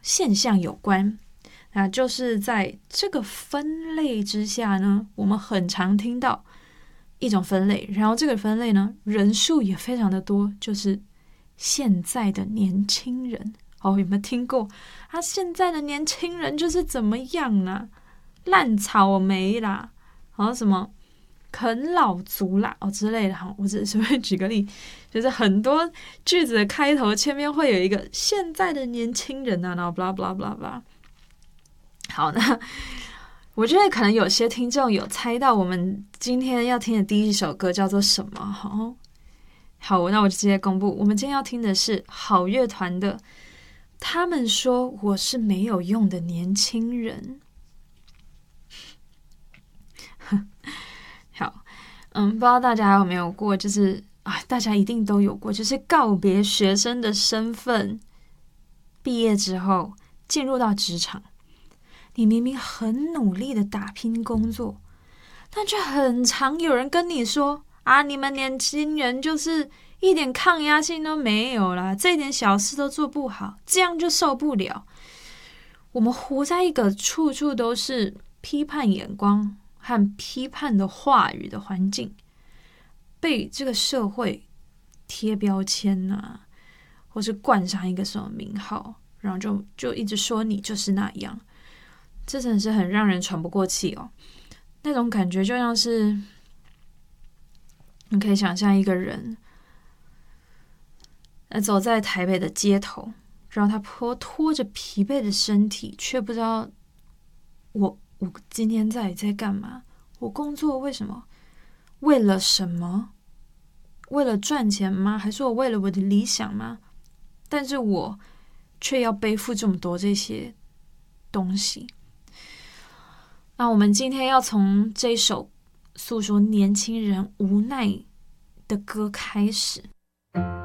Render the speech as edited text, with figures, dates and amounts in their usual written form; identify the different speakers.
Speaker 1: 现象有关。那就是在这个分类之下呢，我们很常听到一种分类，然后这个分类呢，人数也非常的多，就是现在的年轻人。有没有听过？现在的年轻人就是怎么样啊？烂草莓啦，然后什么啃老族啦之类的。我只是会举个例，就是很多句子的开头前面会有一个现在的年轻人啊，然后 blah blah blah blah。好，那我觉得可能有些听众有猜到我们今天要听的第一首歌叫做什么。好，那我就直接公布，我们今天要听的是好乐团的他们说我是没有用的年轻人。好，不知道大家有没有过，就是大家一定都有过，就是告别学生的身份，毕业之后进入到职场，你明明很努力的打拼工作，但却很常有人跟你说你们年轻人就是一点抗压性都没有啦，这点小事都做不好，这样就受不了。我们活在一个处处都是批判眼光和批判的话语的环境，被这个社会贴标签或是冠上一个什么名号，然后就一直说你就是那样，这真的是很让人喘不过气哦。那种感觉就像是，你可以想象一个人走在台北的街头，然后他拖着疲惫的身体，却不知道我今天在干嘛？我工作为什么？为了什么？为了赚钱吗？还是我为了我的理想吗？但是我却要背负这么多这些东西。那我们今天要从这首诉说年轻人无奈的歌开始。